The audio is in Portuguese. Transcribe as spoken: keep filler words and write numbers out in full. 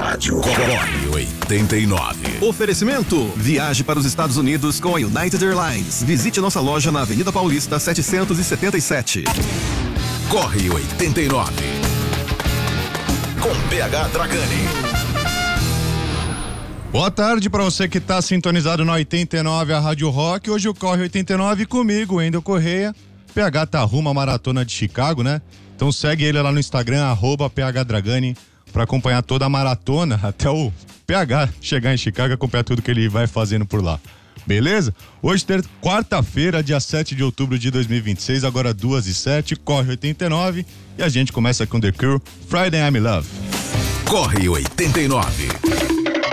Rádio Corre oitenta e nove. Oferecimento: viaje para os Estados Unidos com a United Airlines. Visite nossa loja na Avenida Paulista setecentos e setenta e sete. Corre oitenta e nove. Com P H Dragani. Boa tarde para você que está sintonizado na oitenta e nove, a Rádio Rock. Hoje o Corre oitenta e nove comigo, Wendel Correia. P H tá rumo à maratona de Chicago, né? Então segue ele lá no Instagram, arroba P H Dragani, para acompanhar toda a maratona, até o P H chegar em Chicago, acompanhar tudo que ele vai fazendo por lá. Beleza? Hoje, ter quarta-feira, dia sete de outubro de dois mil e vinte e seis, agora duas e sete, Corre oitenta e nove, e a gente começa com The Cure, Friday I'm in Love. Corre oitenta e nove.